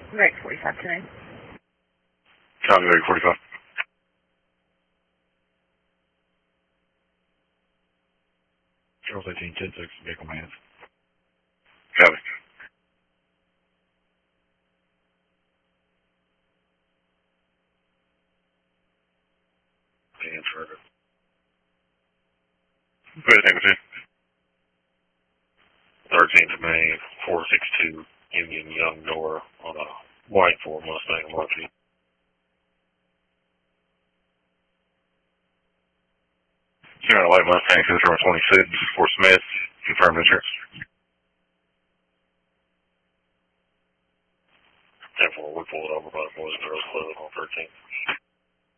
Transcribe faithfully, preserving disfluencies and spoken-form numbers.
Right, forty-five today. Copy, Ready forty-five. Charles eighteen, ten six, vehicle man. Copy. Answer it. Good, thank you. thirteenth of May, four six two, Union Young Door on a white Ford Mustang Lucky. You're on a light Mustang, six four twenty-six, for Smith, confirmed insurance. ten four, we pulled over by the Boys and Girls Club on thirteenth.